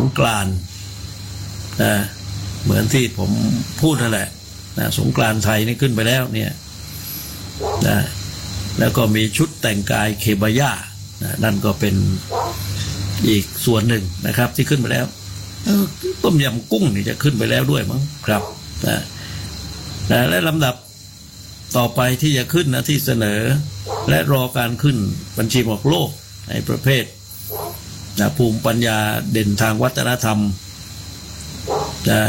งกรานต์นะเหมือนที่ผมพูดนั่นแหละนะสงกรานต์ไทยนี่ขึ้นไปแล้วเนี่ยนะแล้วก็มีชุดแต่งกายเคบายานะนั่นก็เป็นอีกส่วนหนึ่งนะครับที่ขึ้นไปแล้วต้มยำกุ้งนี่จะขึ้นไปแล้วด้วยมั้งครับนะและลำดับต่อไปที่จะขึ้นนะที่เสนอและรอการขึ้นบัญชีหมวกโลกในประเภทนะภูมิปัญญาเด่นทางวัฒนธรรมนะ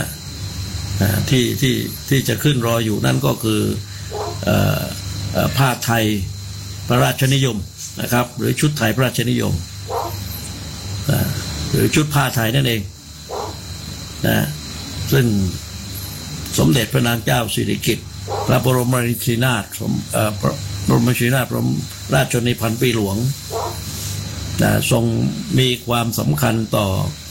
ที่จะขึ้นรออยู่นั่นก็คือผ้าไทยพระราชนิยมนะครับหรือชุดไทยพระราชนิยมหรือชุดผ้าไทยนั่นเองนะซึ่งสมเด็จพระนางเจ้าสิริกิติ์พระบรมราชินีนาถพระบรมราชินีนาถพระราชชนนีพันปีหลวงทรงมีความสำคัญต่อ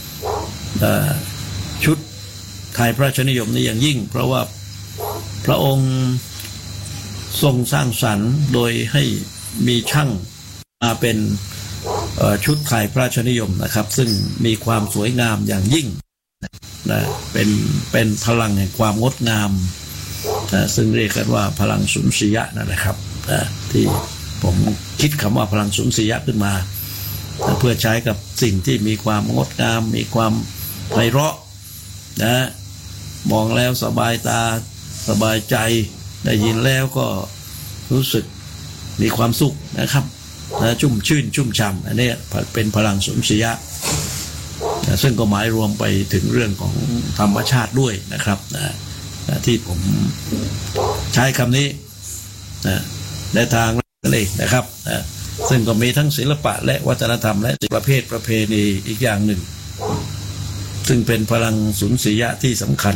ชุดไทยพระราชนิยมนี้อย่างยิ่งเพราะว่าพระองค์ทรงสร้างสรรค์โดยให้มีช่างมาเป็นชุดไทยพระราชนิยมนะครับซึ่งมีความสวยงามอย่างยิ่งนะเป็นพลังแห่งความงดงามซึ่งเรียกกันว่าพลังสุนทรียะนั่นแหละครับที่ผมคิดคำว่าพลังสุนทรียะขึ้นมาเพื่อใช้กับสิ่งที่มีความงดงามมีความไพเราะนะมองแล้วสบายตาสบายใจได้ยินแล้วก็รู้สึกมีความสุขนะครับชุ่มชื่นชุ่มฉ่ำอันนี้เป็นพลังสุนทรียะซึ่งก็หมายรวมไปถึงเรื่องของธรรมชาติด้วยนะครับที่ผมใช้คำนี้ในทางนั้นเองนะครับซึ่งก็มีทั้งศิลปะและวัฒนธรรมและประเพณีอีกอย่างหนึ่งซึ่งเป็นพลังสุนทรียะที่สำคัญ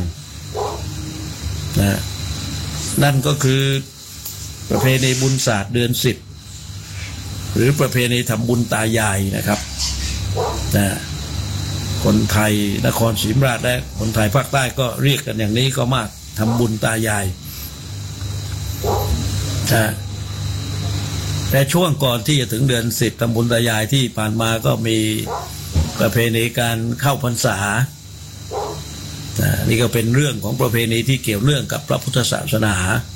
นั่นก็คือประเพณีบุญศาสตร์เดือน10หรือประเพณีทำบุญตายายนะครับคนไทยนครศรีธรรมราชและคนไทยภาคใต้ก็เรียกกันอย่างนี้ก็มากทำบุญตายายแต่ช่วงก่อนที่จะถึงเดือน10ทำบุญตายายที่ผ่านมาก็มีประเพณีการเข้าพรรษานี่ก็เป็นเรื่องของประเพณีที่เกี่ยวเนื่องกับพระพุทธศาสนา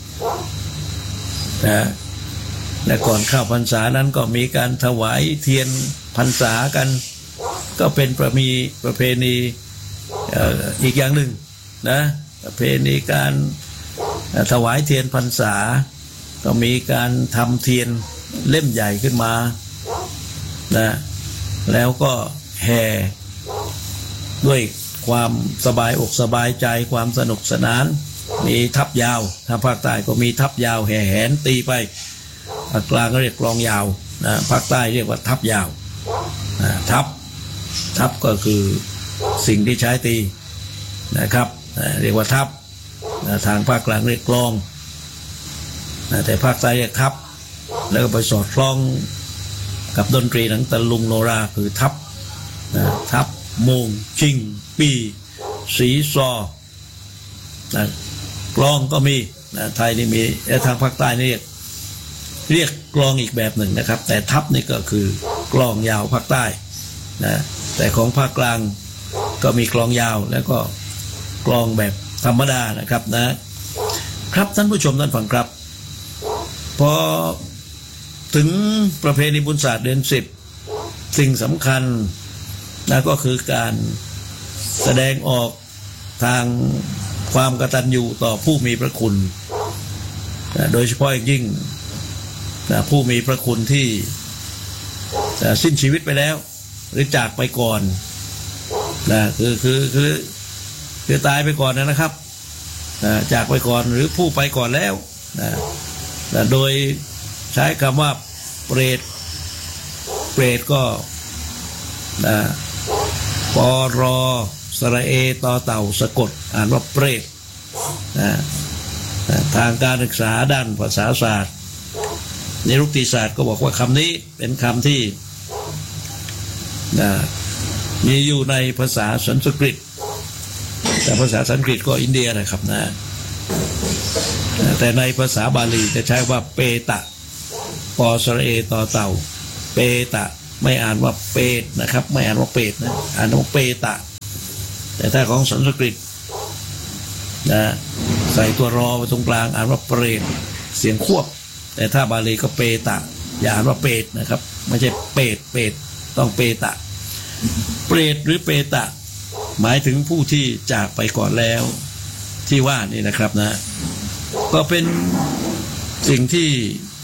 และก่อนเข้าพรรษานั้นก็มีการถวายเทียนพรรษากันก็เป็นประเพณีอีกอย่างหนึ่งนะประเพณีการถวายเทียนพรรษาก็มีการทำเทียนเล่มใหญ่ขึ้นมานะแล้วก็แห่ด้วยความสบายอกสบายใจความสนุกสนานมีทัพยาวทางภาคใต้ก็มีทัพยาวแห่แหนตีไปภาคกลางก็เรียกกลองยาวนะภาคใต้เรียกว่าทัพยาวทัพก็คือสิ่งที่ใช้ตีนะครับเรียกว่าทัพทางภาคกลางเรียกกลองแต่ภาคใต้เรียกทัพแล้วก็ไปสอดคล้องกับดนตรีหนังตะลุงโนราคือทัพโมงชิงปีสีซอกลองก็มีไทยนี่มีทางภาคใต้นี่เรียกกลองอีกแบบหนึ่งนะครับแต่ทัพนี่ก็คือกลองยาวภาคใต้แต่ของภาคกลางก็มีกลองยาวแล้วก็กลองแบบธรรมดานะครับนะครับท่านผู้ชมท่านฟังครับพอถึงประเพณีบุญศาสตร์เดือน10สิ่งสำคัญก็คือการแสดงออกทางความกตัญญูต่อผู้มีพระคุณโดยเฉพาะอย่างยิ่งผู้มีพระคุณที่สิ้นชีวิตไปแล้วหรือจากไปก่อนคือตายไปก่อนนะครับจากไปก่อนหรือผู้ไปก่อนแล้วโดยใช้คำว่าเปรตก็ปรสระเอต่อเต่าสะกดอ่านว่าเปรตทางการศึกษาด้านภาษาศาสตร์นิรุกติศาสตร์ก็บอกว่าคำนี้เป็นคำที่มีอยู่ในภาษาสันสกฤตแต่ภาษาสันสกฤตก็อินเดียนะครับแต่ในภาษาบาลีจะใช้ว่าเปตะปสระเอต่อเต่าเปตะไม่อ่านว่าเปตนะครับไม่อ่านว่าเปตนะอ่านว่าเปตะแต่ถ้าของสันสกฤตนะใส่ตัวรอไว้ตรงกลางอ่านว่าเปรตเสียงควบแต่ถ้าบาลีก็เปตะอย่าอ่านว่าเปรตนะครับไม่ใช่เปรตต้องเปตะเปรตหรือเปตะหมายถึงผู้ที่จากไปก่อนแล้วที่ว่านี่นะครับนะก็เป็นสิ่งที่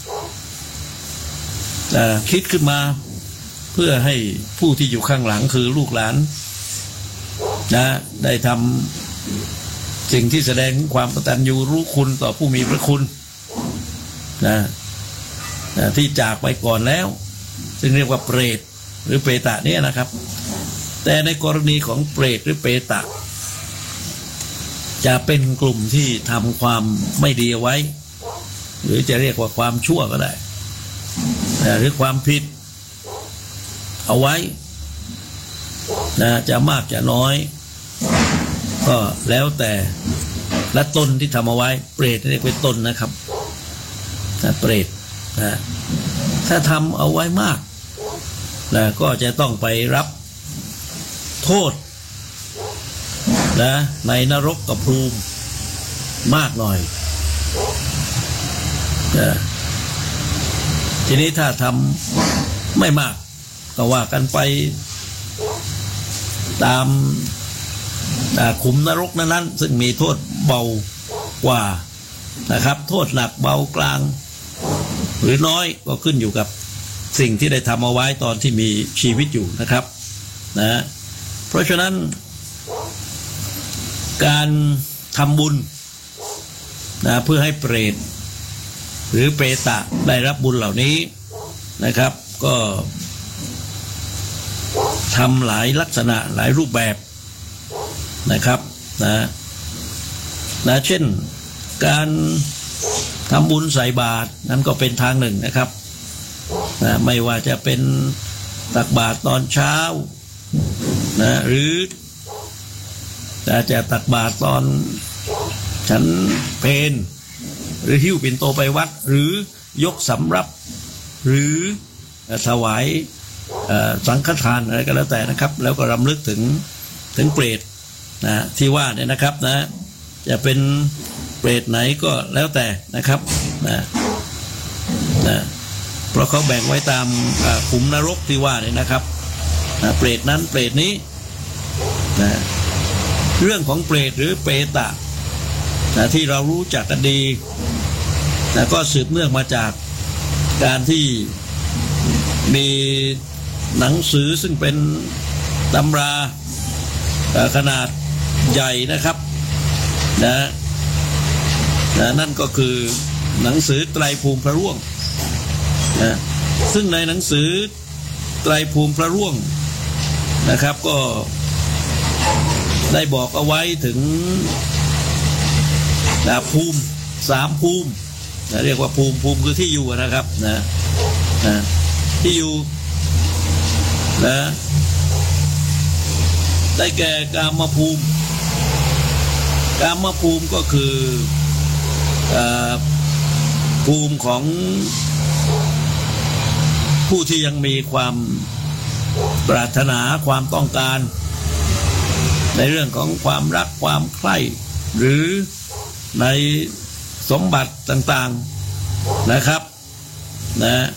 คิดขึ้นมาเพื่อให้ผู้ที่อยู่ข้างหลังคือลูกหลานนะได้ทำสิ่งที่แสดงความกตัญญูรู้คุณต่อผู้มีพระคุณนะที่จากไปก่อนแล้วซึ่งเรียกว่าเปรตหรือเปตะเนี่ยนะครับแต่ในกรณีของเปรตหรือเปตะจะเป็นกลุ่มที่ทำความไม่ดีเอาไว้หรือจะเรียกว่าความชั่วก็ได้หรือความผิดเอาไว้นะจะมากจะน้อยก็แล้วแต่ละตนที่ทำเอาไว้เปรตเรียกเป็นตนนะครับเปรตนะถ้าทำเอาไว้มากนะก็จะต้องไปรับโทษนะในนรกกับภูมิมากหน่อยนะทีนี้ถ้าทำไม่มากก็ว่ากันไปตามขุมนรกนั้นๆซึ่งมีโทษเบากว่านะครับโทษหนักเบากลางหรือน้อยก็ขึ้นอยู่กับสิ่งที่ได้ทำเอาไว้ตอนที่มีชีวิตอยู่นะครับนะเพราะฉะนั้นการทำบุญนะเพื่อให้เปรตหรือเปตะได้รับบุญเหล่านี้นะครับก็ทำหลายลักษณะหลายรูปแบบนะครับนะเช่นการทำบุญใส่บาตรนั้นก็เป็นทางหนึ่งนะครับนะไม่ว่าจะเป็นตักบาตรตอนเช้านะหรือจะตักบาตรตอนฉันเพลหรือหิ้วปิ่นโตไปวัดหรือยกสำรับหรือถวายสังฆทานอะไรก็แล้วแต่นะครับแล้วก็รำลึกถึงเปรตนะที่ว่าเนี่ยนะครับนะจะเป็นเปรตไหนก็แล้วแต่นะครับนะเพราะเขาแบ่งไว้ตามขุมนรกที่ว่าเนี่ยนะครับเปรตนั้นเปรตนี้นะเรื่องของเปรตหรือเปตะนะที่เรารู้จักกันดีนะก็สืบเนื่องมาจากการที่มีหนังสือซึ่งเป็นตำราขนาดใหญ่นะครับนั่นก็คือหนังสือไตรภูมิพระร่วงนะซึ่งในหนังสือไตรภูมิพระร่วงนะครับก็ได้บอกเอาไว้ถึงภูมิ3ภูมิเรียกว่าภูมิคือที่อยู่นะครับนะที่อยู่นะได้แก่กามภูมิก็คือภูมิของผู้ที่ยังมีความปรารถนาความต้องการในเรื่องของความรักความใคร่หรือในสมบัติต่างๆนะครับนะ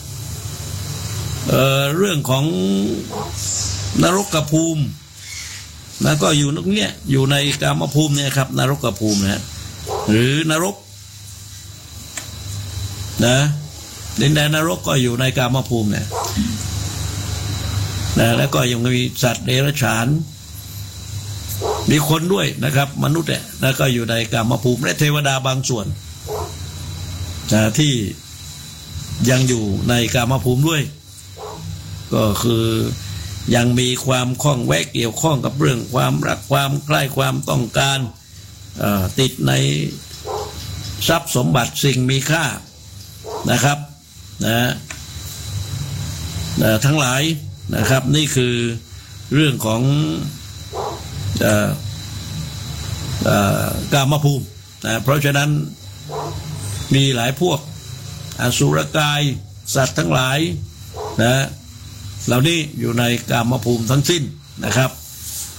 เรื่องของนรกภูมินะก็อยู่ตรงเนี้ยอยู่ในกามภูมิเนี่ยครับนรกภูมินะหรือนรกนะดินแดนนรกก็อยู่ในกามภูมิเนี่ยนะแล้วก็ยังมีสัตว์เดรัจฉานมีคนด้วยนะครับมนุษย์เนี่ยแล้วก็อยู่ในกามภูมิและเทวดาบางส่วนที่ยังอยู่ในกามภูมิด้วยก็คือยังมีความคล้องแวะเกี่ยวข้องกับเรื่องความรักความใคร่ความต้องการติดในทรัพย์สมบัติสิ่งมีค่านะครับทั้งหลายนะครับนี่คือเรื่องของกามภูมิเพราะฉะนั้นมีหลายพวกอสุรกายสัตว์ทั้งหลายเหล่านี้อยู่ในกามภูมิทั้งสิ้นนะครับ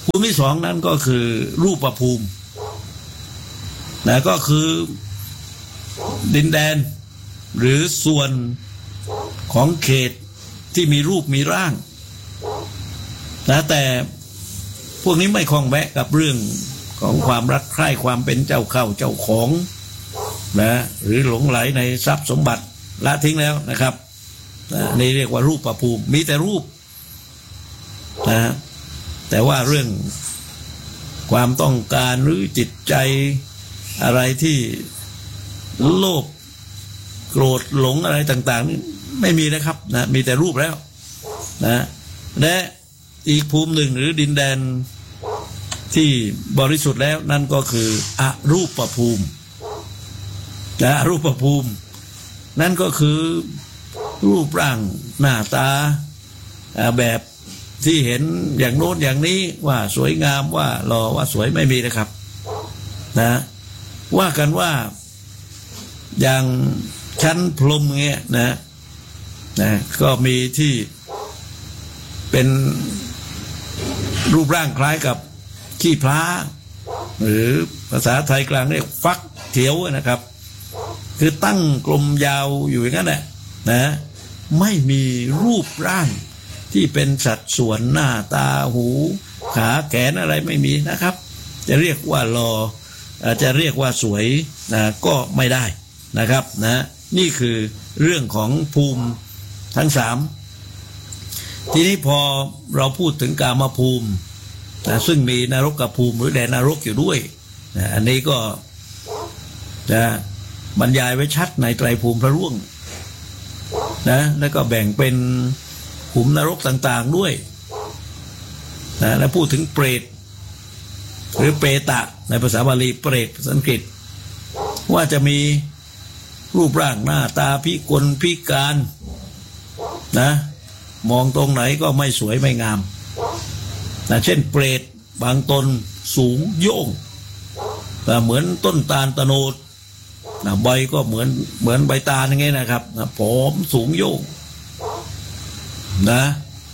ภูมิที่สองนั้นก็คือรูปภูมินะก็คือดินแดนหรือส่วนของเขตที่มีรูปมีร่างนะแต่พวกนี้ไม่คล้องแวะกับเรื่องของความรักใคร่ความเป็นเจ้าเข้าเจ้าของนะหรือหลงไหลในทรัพย์สมบัติละทิ้งแล้วนะครับนี่เรียกว่ารูปภูมิมีแต่รูปนะแต่ว่าเรื่องความต้องการหรือจิตใจอะไรที่โลภโกรธหลงอะไรต่างๆนี่ไม่มีนะครับนะมีแต่รูปแล้วนะและอีกภูมิหนึ่งหรือดินแดนที่บริสุทธิ์แล้วนั่นก็คืออรูปภูมินะอรูปภูมินั่นก็คือรูปร่างหน้าตาแบบที่เห็นอย่างโน้นอย่างนี้ว่าสวยงามว่าหล่อว่าสวยไม่มีนะครับนะว่ากันว่าอย่างชั้นพรหมเงี้ยนะก็มีที่เป็นรูปร่างคล้ายกับขี้พร้าหรือภาษาไทยกลางเรียกฟักเถียวนะครับคือตั้งกลมยาวอยู่อย่างนั้นแหละนะไม่มีรูปร่างที่เป็นสัดส่วนหน้าตาหูขาแขนอะไรไม่มีนะครับจะเรียกว่าหล่อจะเรียกว่าสวยนะก็ไม่ได้นะครับนะนี่คือเรื่องของภูมิทั้งสามทีนี้พอเราพูดถึงกามภูมิซึ่งมีนรกภูมิหรือแดนนรกอยู่ด้วยอันนี้ก็จะบรรยายไว้ชัดในไตรภูมิพระร่วงนะแล้วก็แบ่งเป็นขุมนรกต่างๆด้วยนะและพูดถึงเปรตหรือเปตะในภาษาบาลีเปรตภาษาอังกฤษว่าจะมีรูปร่างหน้าตาพิกลพิการนะมองตรงไหนก็ไม่สวยไม่งามนะเช่นเปรตบางตนสูงโย่งเหมือนต้นตาลตะโนดนะใบก็เหมือนใบตาลอย่างเงี้ยนะครับนะผอมสูงโย่งนะ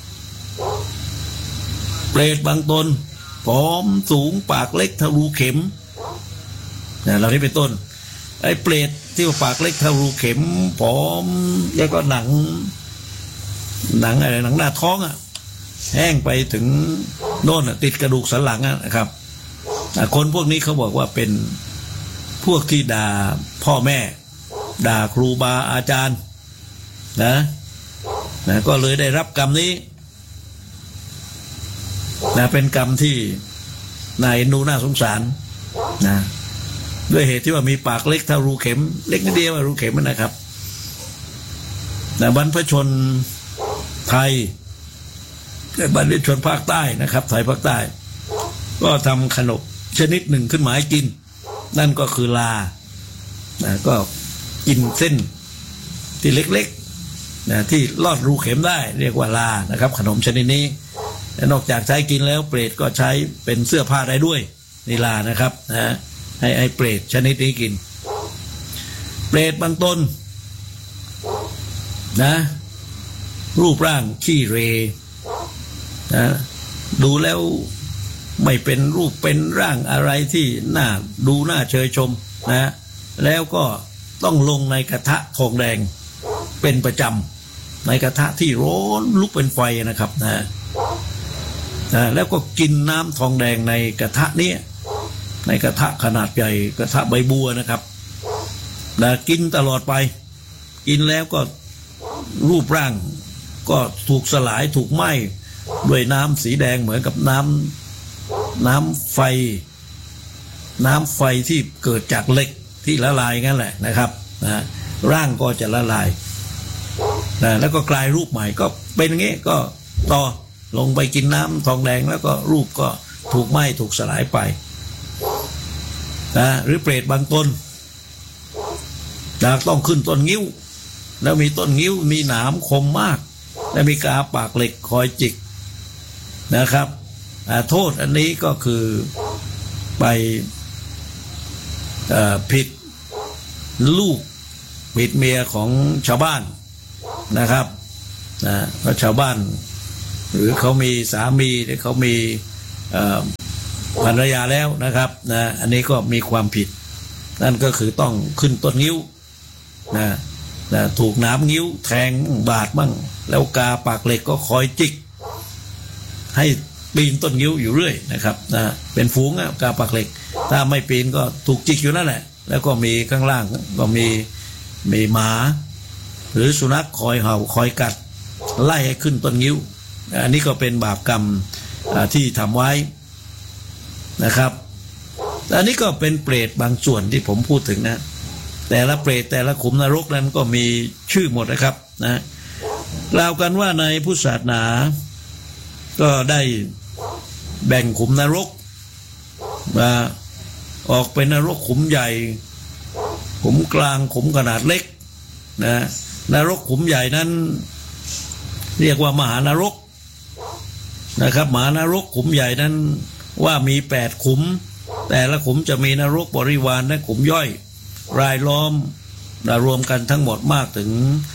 เปรตบางตนผอมสูงปากเล็กทะลุเข็มนะเราที่เป็นต้นไอ้เปรตที่ปากเล็กทะลุเข็มผอมแล้วก็หนังอะไรหนังหน้าท้องแห้งไปถึงโน่นติดกระดูกสันหลังนะครับคนพวกนี้เขาบอกว่าเป็นพวกที่ด่าพ่อแม่ด่าครูบาอาจารย์นะก็เลยได้รับกรรมนี้เป็นกรรมที่นายดูน่าสงสารนะด้วยเหตุที่ว่ามีปากเล็กเท่ารูเข็มเล็กนิดเดียวรูเข็มนะครับบรรพชนไทยและบรรพชนภาคใต้นะครับไทยภาคใต้ก็ทำขนมชนิดหนึ่งขึ้นมาให้กินนั่นก็คือลาก็กินเส้นที่เล็กๆที่ลอดรูเข็มได้เรียกว่าลานะครับขนมชนิดนี้และนอกจากใช้กินแล้วเปรตก็ใช้เป็นเสื้อผ้าได้ด้วยนี่ลานะครับให้เปรตชนิดนี้กินเปรตบางตนนะรูปร่างขี้เรดูแล้วไม่เป็นรูปเป็นร่างอะไรที่น่าดูน่าเชยชมแล้วก็ต้องลงในกระทะทองแดงเป็นประจำในกระทะที่ร้อนลุกเป็นไฟนะครับแล้วก็กินน้ำทองแดงในกระทะนี้ในกระทะขนาดใหญ่กระทะใบบัวนะครับกินตลอดไปกินแล้วก็รูปร่างก็ถูกสลายถูกไหม้ด้วยน้ำสีแดงเหมือนกับน้ำไฟที่เกิดจากเหล็กที่ละลายงั้นแหละนะครับร่างก็จะละลายแล้วก็กลายรูปใหม่ก็เป็นอย่างนี้ก็ต่อลงไปกินน้ำทองแดงแล้วก็รูปก็ถูกไหม้ถูกสลายไปหรือเปรตบางตนต้องขึ้นต้นงิ้วแล้วมีต้นงิ้วมีหนามคมมากและมีกาปากเหล็กคอยจิกนะครับโทษอันนี้ก็คือไปผิดลูกผิดเมียของชาวบ้านนะครับเพราะชาวบ้านหรือเขามีสามีหรือเขามีภรรยาแล้วนะครับนะอันนี้ก็มีความผิดนั่นก็คือต้องขึ้นต้นงิ้วนะถูกน้ำงิ้วแทงบาดบ้างแล้วกาปากเหล็กก็คอยจิกให้ปีนต้นงิ้วอยู่เรื่อยนะครับนะเป็นฝูงกาปากเหล็กถ้าไม่ปีนก็ถูกจิกอยู่นั่นแหละแล้วก็มีข้างล่างก็มีหมาหรือสุนัขคอยเห่าคอยกัดไล่ให้ขึ้นต้นงิ้วอันนี้ก็เป็นบาปกรรมที่ทำไว้นะครับอันนี้ก็เป็นเปรตบางส่วนที่ผมพูดถึงนะแต่ละเปรตแต่ละขุมนรกนั้นก็มีชื่อหมดนะครับนะกล่าวกันว่าในพุทธศาสนาก็ได้แบ่งขุมนรกมาออกเป็นนรกขุมใหญ่ขุมกลางขุมขนาดเล็กนะนรกขุมใหญ่นั้นเรียกว่ามหานรกนะครับมหานรกขุมใหญ่นั้นว่ามี8ขุมแต่ละขุมจะมีนรกบริวารและขุมย่อยรายล้อมรวมกันทั้งหมดมากถึง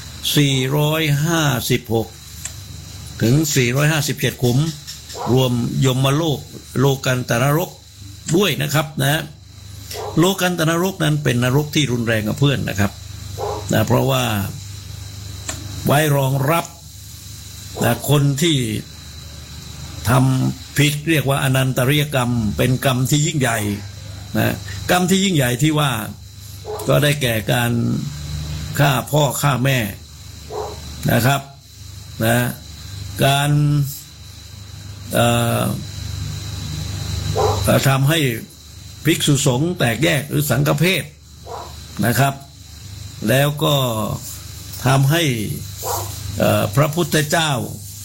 456ถึง457ขุมรวมยมโลกโลกันตนรกด้วยนะครับนะโลกันตนรกนั้นเป็นนรกที่รุนแรงกับเพื่อนนะครับนะเพราะว่าไว้รองรับนะคนที่ทำผิดเรียกว่าอนันตริยกรรมเป็นกรรมที่ยิ่งใหญ่นะกรรมที่ยิ่งใหญ่ที่ว่าก็ได้แก่การฆ่าพ่อฆ่าแม่นะครับนะการทำให้ภิกษุสงฆ์แตกแยกหรือสังฆเพศนะครับแล้วก็ทำให้พระพุทธเจ้า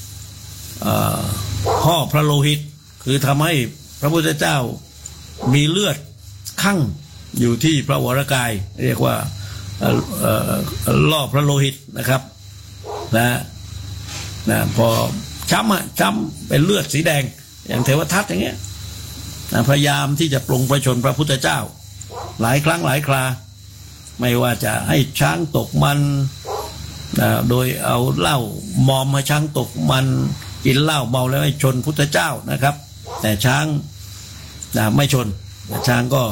ห่อพระโลหิตคือทำให้พระพุทธเจ้ามีเลือดคั่งอยู่ที่พระวรกายเรียกว่าล่อพระโลหิตนะครับนะพอช้ำเป็นเลือดสีแดงอย่างเทวทัตอย่างเงี้ยพยายามที่จะปรงประชนพระพุทธเจ้าหลายครั้งหลายคราไม่ว่าจะให้ช้างตกมันโดยเอาเหล้ามอมให้ช้างตกมันกินเหล้าเมาแล้วให้ชนพุทธเจ้านะครับแต่ช้างไม่ชนช้างก็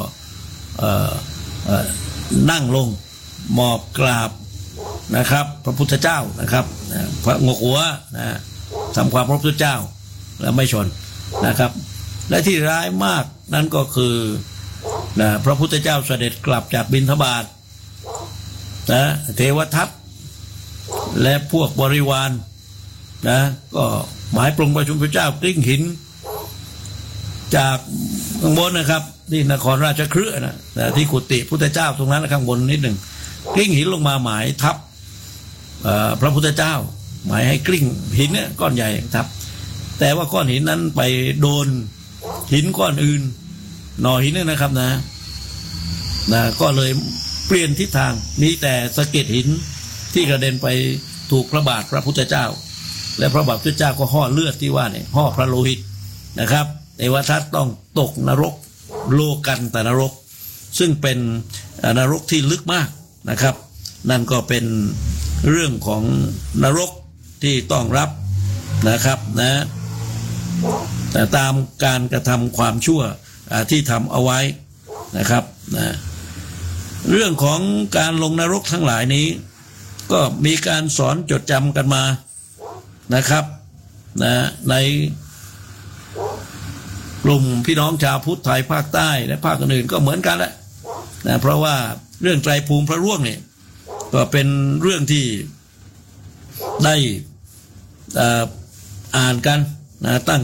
นั่งลงหมอบกราบนะครับพระพุทธเจ้านะครับพระงกหัวทำความพระพุทธเจ้าแล้วไม่ชนนะครับและที่ร้ายมากนั้นก็คือพระพุทธเจ้าเสด็จกลับจากบิณฑบาตเทวทัตและพวกบริวารก็หมายปรงประชุมพระเจ้ากลิ้งหินจากข้างบนนะครับที่นครราชคฤห์ที่กุฏิพุทธเจ้าตรงนั้นข้างบนนิดหนึ่งกลิ้งหินลงมาหมายทับพระพุทธเจ้าหมายให้กลิ้งหินเนี่ยก้อนใหญ่ทับแต่ว่าก้อนหินนั้นไปโดนหินก้อนอื่นหน่อหินเนี่ยนะครับนะก็เลยเปลี่ยนทิศทางมีแต่สะเก็ดหินที่กระเด็นไปถูกพระบาทพระพุทธเจ้าและพระบาทพระพุทธเจ้าก็ห่อเลือดที่ว่าเนี่ยห่อพระโลหิตนะครับเทวทัตต้องตกนรกโลกันตนรกซึ่งเป็นนรกที่ลึกมากนะครับนั่นก็เป็นเรื่องของนรกที่ต้องรับนะครับแต่ตามการกระทำความชั่วที่ทำเอาไว้นะครับเรื่องของการลงนรกทั้งหลายนี้ก็มีการสอนจดจำกันมานะครับในกลุ่มพี่น้องชาวพุทธไทยภาคใต้และภาคอื่นก็เหมือนกันแหละเพราะว่าเรื่องไตรภูมิพระร่วงเนี่ยก็เป็นเรื่องที่ได้อ่านกันตั้ง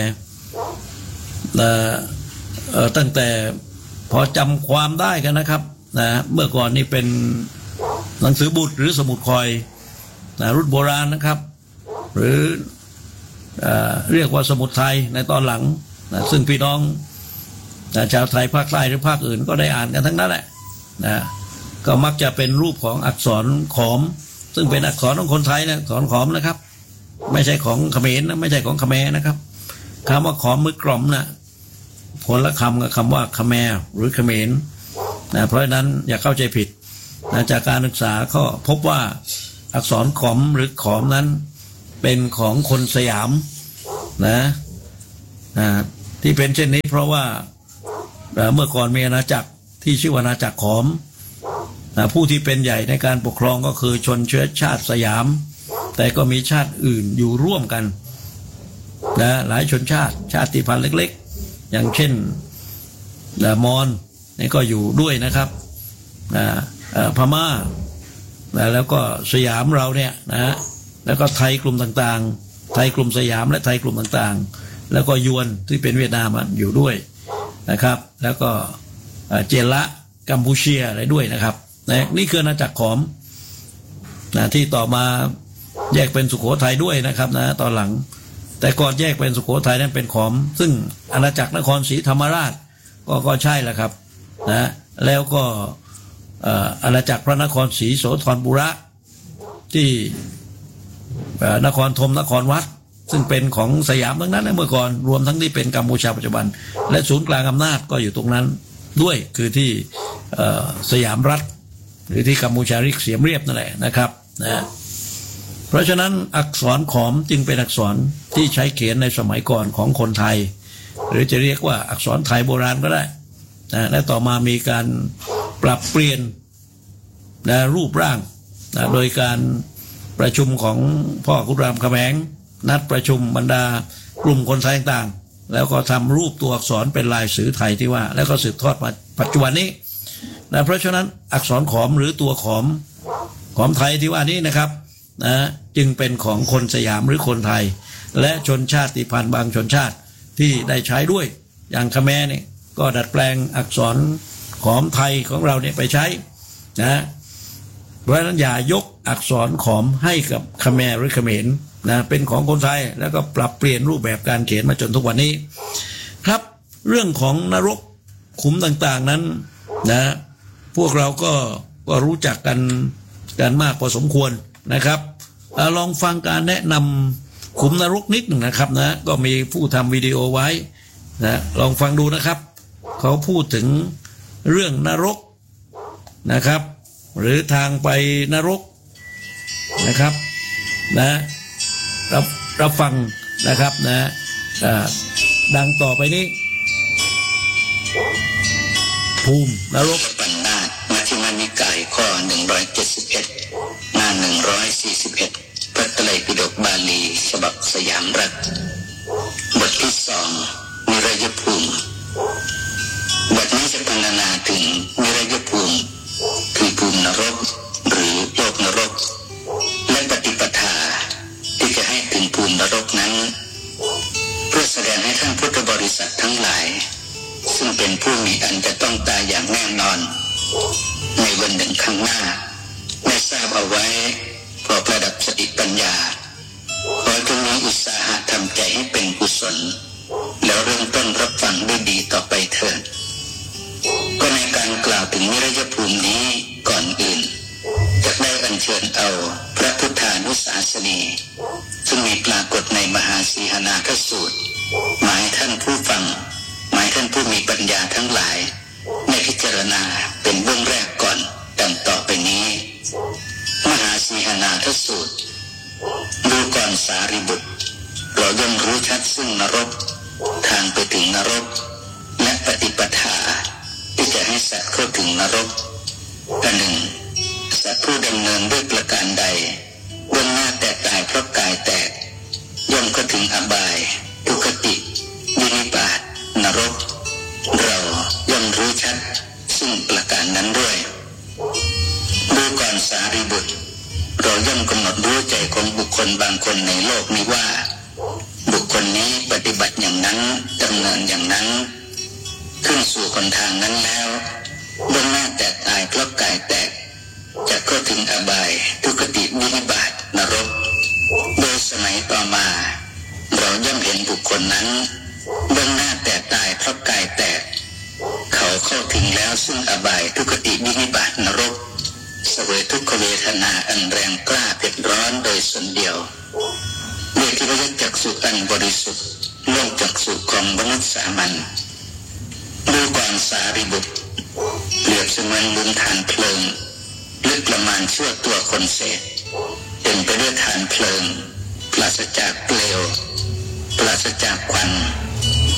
แต่พอจำความได้กันนะครับเมื่อก่อนนี่เป็นหนังสือบุตรหรือสมุดคอยรุ่นโบราณนะครับหรือเรียกว่าสมุดไทยในตอนหลังซึ่งพี่น้องชาวไทยภาคใต้หรือภาคอื่นก็ได้อ่านกันทั้งนั้นแหละก็มักจะเป็นรูปของอักษรขอมซึ่งเป็นอักษรของคนไทยนะอักษรขอมนะครับไม่ใช่ของเขมรนะไม่ใช่ของคแมร์นะครับคำว่าขอมมือกล่อมนะคนละคำกับคำว่าคแมร์หรือเขมรเพราะฉะนั้นอย่าเข้าใจผิดจากการศึกษาก็พบว่าอักษรขอมหรือขอมนั้นเป็นของคนสยามที่เป็นเช่นนี้เพราะว่าเมื่อก่อนมีอาณาจักรที่ชื่อว่าอาณาจักรขอมผู้ที่เป็นใหญ่ในการปกครองก็คือชนเชื้อชาติสยามแต่ก็มีชาติอื่นอยู่ร่วมกันนะหลายชนชาติพันธุ์เล็กๆอย่างเช่นมอญนี่ก็อยู่ด้วยนะครับพม่าแล้วก็สยามเราเนี่ยนะแล้วก็ไทยกลุ่มต่างๆไทยกลุ่มสยามและไทยกลุ่มต่างๆแล้วก็ยวนที่เป็นเวียดนามอยู่ด้วยนะครับแล้วก็เจละกัมพูชีอะไรด้วยนะครับนี่คืออาณาจักรขอมที่ต่อมาแยกเป็นสุโขทัยด้วยนะครับนะตอนหลังแต่ก่อนแยกเป็นสุโขทัยนั้นเป็นขอมซึ่งอาณาจักรนครศรีธรรมราชก็ใช่แหละครับนะแล้วก็อาณาจักรพระนครศรีโสธรบุระที่นครธมนครวัดซึ่งเป็นของสยามทั้งนั้นเมื่อก่อนรวมทั้งที่เป็นกัมพูชาปัจจุบันและศูนย์กลางอำนาจก็อยู่ตรงนั้นด้วยคือที่สยามรัฐหรือที่กัมพูชาเรียกเสียมเรียบนั่นแหละนะครับนะเพราะฉะนั้นอักษรขอมจึงเป็นอักษรที่ใช้เขียนในสมัยก่อนของคนไทยหรือจะเรียกว่าอักษรไทยโบราณก็ได้นะและต่อมามีการปรับเปลี่ยนนะรูปร่างนะโดยการประชุมของพ่อขุนรามคำแหงนัดประชุมบรรดากลุ่มคนไทยต่างๆแล้วก็ทำรูปตัวอักษรเป็นลายสื่อไทยที่ว่าแล้วก็สืบทอดมาปัจจุบันนี้นะเพราะฉะนั้นอักษรขอมหรือตัวขอมไทยที่ว่านี้นะครับนะจึงเป็นของคนสยามหรือคนไทยและชนชาติพันธุ์บางชนชาติที่ได้ใช้ด้วยอย่างคแมร์นี่ก็ดัดแปลงอักษรขอมไทยของเราเนี่ยไปใช้นะเพราะฉะนั้นอย่ายกอักษรขอมให้กับคแมร์หรือเขมรนะเป็นของคนไทยแล้วก็ปรับเปลี่ยนรูปแบบการเขียนมาจนทุกวันนี้ครับเรื่องของนรกขุมต่างๆนั้นนะพวกเราก็รู้จักกันมากพอสมควรนะครับลองฟังการแนะนำขุมนรกนิดหนึ่งนะครับนะก็มีผู้ทำวิดีโอไว้นะลองฟังดูนะครับเขาพูดถึงเรื่องนรกนะครับหรือทางไปนรกนะครับนะรับฟังนะครับนะดังต่อไปนี้ภูมินรกปัญนาตมัชฌิมานิกายข้อ171หน้า141พระไตรปิฎกบาลีฉบับสยามรัฐบทที่2นิรยภูมิบทนี้จะพรรณนาถึงนิรยภูมิคือภูมินรกหรือโลกนรกและปฏิปทาที่จะให้ถึงภูมินรกนั้นเพื่อแสดงให้ท่านพุทธบริษัททั้งหลายซึ่งเป็นผู้มีอันจะต้องตายอย่างแน่นอนในวันหนึ่งข้างหน้าได้ทราบเอาไว้พอประดับสติปัญญาขอจงมีอุตสาหะทำใจให้เป็นกุศลแล้วเริ่มต้นรับฟังด้วยดีต่อไปเถิดก็ในการกล่าวถึงนิรยภูมินี้ก่อนอื่นจะได้อัญเชิญเอาพระพุทธานุสาสนีซึ่งมีปรากฏในมหาสีหนาทสูตรหมายท่านผู้ฟังหมายท่านผู้มีปัญญาทั้งหลายในพิจารณาเป็นเบื้องแรกก่อนดังต่อไปนี้มหาสีหนาทสูตรดูก่อนสารีบุตรเราย่อมรู้ชัดซึ่งนรกทางไปถึงนรกและปฏิปทาที่จะให้สัตว์เข้าถึงนรกอันหนึ่งสัตว์ผู้ดำเนินด้วยประการใดเบื้องหน้าแต่ตายเพราะกายแตกย่อมเข้าถึงอบายทุกขติวินิบาตนรกเราย่อมรู้ชัดซึ่งประการนั้นด้วยดูก่อนสารีบุตรเราย่อมกำหนดรู้ใจของบุคคลบางคนในโลกนี้ว่าบุคคลนี้ปฏิบัติอย่างนั้นดำเนินอย่างนั้นขึ้นสู่คนทางนั้นแล้วเบื้องหน้าแต่ตายเพราะกายแตกจะเข้าถึงอบายทุกขติวินิบาตนรกโดยสมัยต่อมาเราย่อมเห็นบุคคลนั้นเบื้องหน้าแต่ตายเพราะกายแตกเขาเข้าถึงแล้วซึ่งอบายทุกขติวินิบาตนรกเสวยทุกขเวทนาอันแรงกล้าเผ็ดร้อนโดยส่วนเดียวด้วยที่ว่าจักษุอันบริสุทธิ์โลกจักษุของมนุษย์สามัญดูก่อนสารีบุตรเปรียบเสมือนบุญฐานเพลิงลึกประมาณชั่วตัวคนเศษเต็มไปด้วยฐานเพลิงปราศจากเปลวปราศจากควัน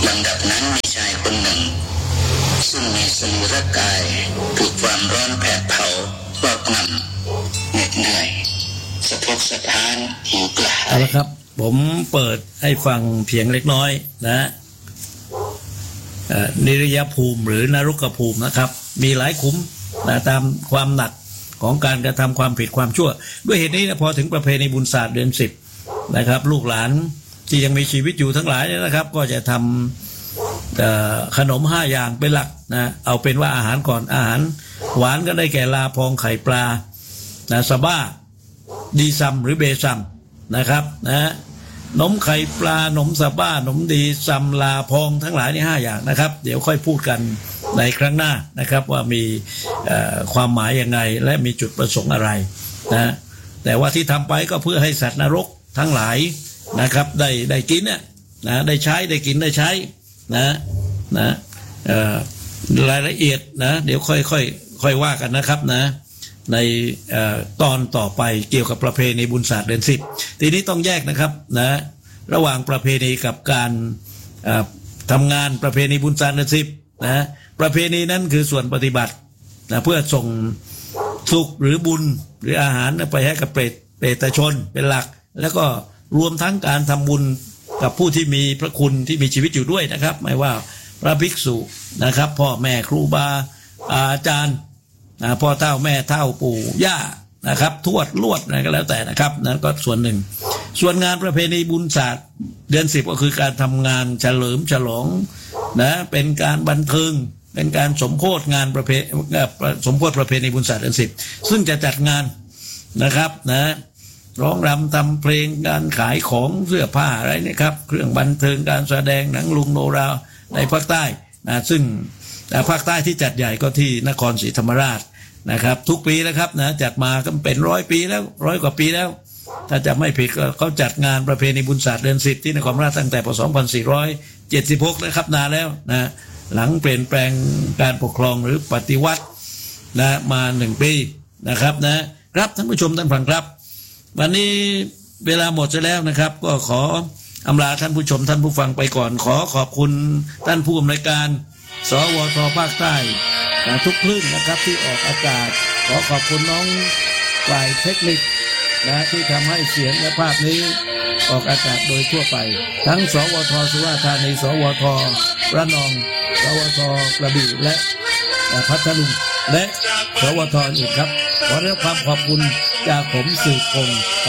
ลำดับนั้นมีชายคนหนึ่งซึ่งมีสรีระกายถูกความร้อนแผดเผาครอบงำเหน็ดเหนื่อยสะทกสะท้านหิวกระหายเอาละครับผมเปิดให้ฟังเพียงเล็กน้อยนะนิรยภูมิหรือนรกภูมินะครับมีหลายขุมนะตามความหนักของการกระทำความผิดความชั่วด้วยเหตุนี้นะพอถึงประเพณีบุญศาสตร์เดือน10นะครับลูกหลานที่ยังมีชีวิตอยู่ทั้งหลายเนี่ยนะครับก็จะทำขนม5อย่างเป็นหลักนะเอาเป็นว่าอาหารก่อนอาหารหวานก็ได้แก่ลาพองไข่ปลานะสะบ้าดีซัมหรือเบซัมนะครับนะนมไข่ปลานมสะบ้านมดีซัมลาพองทั้งหลายนี่5อย่างนะครับเดี๋ยวค่อยพูดกันในครั้งหน้านะครับว่ามีความหมายยังไงและมีจุดประสงค์อะไรนะแต่ว่าที่ทำไปก็เพื่อให้สัตว์นรกทั้งหลายนะครับได้กินเนี่ยนะได้ใช้ได้กินได้ใช้นะรายละเอียดนะเดี๋ยวค่อยว่ากันนะครับนะในตอนต่อไปเกี่ยวกับประเพณีบุญศาสตร์เดือน10ทีนี้ต้องแยกนะครับนะระหว่างประเพณีกับการทำงานประเพณีบุญศาสตร์เดือน10นะประเพณีนั้นคือส่วนปฏิบัตินะเพื่อส่งสุขหรือบุญหรืออาหารไปให้กับเปรตชนเป็นหลักแล้วก็รวมทั้งการทำบุญกับผู้ที่มีพระคุณที่มีชีวิตอยู่ด้วยนะครับไม่ว่าพระภิกษุนะครับพ่อแม่ครูบาอาจารย์พ่อเฒ่าแม่เฒ่าปู่ย่านะครับทวดลวดอะไรก็แล้วแต่นะครับนั่นก็ส่วนหนึ่งส่วนงานประเพณีบุญศาสตร์เดือน10ก็คือการทำงานเฉลิมฉลองนะเป็นการบันเทิงเป็นการสมโภชงานสมโภชประเพณีบุญศาสตร์เดือน10ซึ่งจะจัดงานนะครับนะร้องรำทำเพลงการขายของเสื้อผ้าอะไรนี่ครับเครื่องบันเทิงการแสดงหนังลุงโนราในภาคใต้นะซึ่งภาคใต้ที่จัดใหญ่ก็ที่นครศรีธรรมราชนะครับทุกปีแล้วครับนะจัดมาก็เป็น100 ปีแล้ว100 กว่าปีแล้วถ้าจะไม่ผิดก็เขาจัดงานประเพณีบุญศาสตร์เดือน10ที่นครราชตั้งแต่ปี2476นะครับนานแล้วนะหลังเปลี่ยนแปลงการปกครองหรือปฏิวัตินะมา1 ปีนะครับนะครับท่านผู้ชมท่านฟังครับวันนี้เวลาหมดจะแล้วนะครับก็ขออำลาท่านผู้ชมท่านผู้ฟังไปก่อนขอขอบคุณท่านผู้อำนวยการสวท.ภาคใต้ทุกคลื่นนะครับที่ออกอากาศขอขอบคุณน้องฝ่ายเทคนิคนะที่ทำให้เสียงและภาพนี้ออกอากาศโดยทั่วไปทั้งสวท.สุราษฎร์ธานีสวท.ระนองสวท.กระบี่และพัทลุงและสวท.อื่นครับขอได้รับความขอบคุณจากผมสืบพงศ์